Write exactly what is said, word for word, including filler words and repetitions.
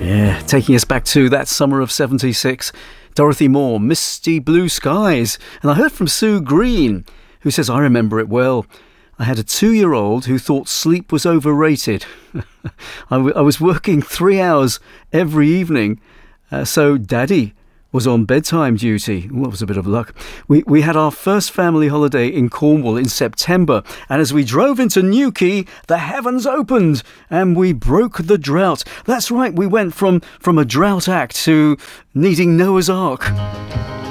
Yeah, taking us back to that summer of seventy-six. Dorothy Moore, Misty Blue Skies. And I heard from Sue Green, who says, I remember it well. I had a two-year-old who thought sleep was overrated. I, w- I was working three hours every evening, uh, so Daddy was on bedtime duty. Ooh, that was a bit of luck. We we had our first family holiday in Cornwall in September, and as we drove into Newquay, the heavens opened and we broke the drought. That's right, we went from, from a drought act to needing Noah's Ark.